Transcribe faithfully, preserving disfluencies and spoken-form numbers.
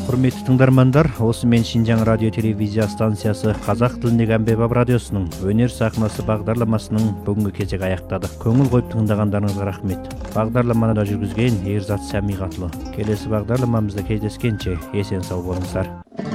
Құрметті тыңдармандар, осымен Шинжаң радио телевизия станциясы қазақ тіліндегі әмбебап радиосының өнер сахнасы бағдарламасының бүгінгі кезегі аяқтады. Көңіл қойып тыңдағандарыңызға рахмет. Бағдарламаны да жүргізген Ерзат Сәмиғатұлы. Келесі бағдарламамызда кездескенше есен сау болыңыздар.